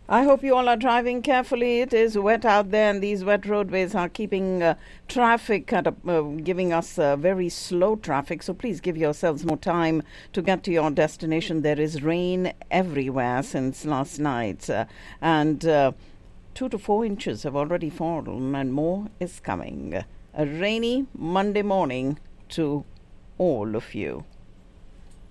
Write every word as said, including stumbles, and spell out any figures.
I hope you all are driving carefully. It is wet out there, and these wet roadways are keeping uh, traffic at a, uh, giving us uh, very slow traffic. So please give yourselves more time to get to your destination. There is rain everywhere since last night, uh, and uh, two to four inches have already fallen, and more is coming. A rainy Monday morning to all of you.